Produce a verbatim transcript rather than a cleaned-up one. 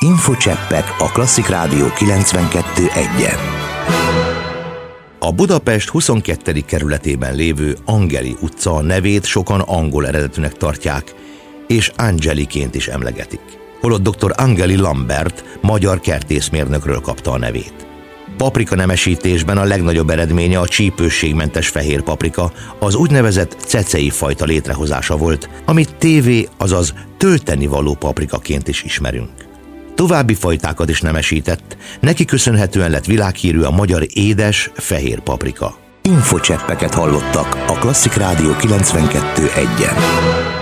Infocseppek a Klasszik Rádió kilencvenkettő egyen. A Budapest huszonkettedik kerületében lévő Angeli utca nevét sokan angol eredetűnek tartják, és Angeliként is emlegetik. Holott dr. Angeli Lambert magyar kertészmérnökről kapta a nevét. Paprika nemesítésben a legnagyobb eredménye a csípősségmentes fehér paprika, az úgynevezett cecei fajta létrehozása volt, amit tévé, azaz tölteni való paprikaként is ismerünk. További fajtákat is nemesített, neki köszönhetően lett világhírű a magyar édes fehér paprika. Infocseppeket hallottak a Klasszik Rádió kilencvenkettő egyen.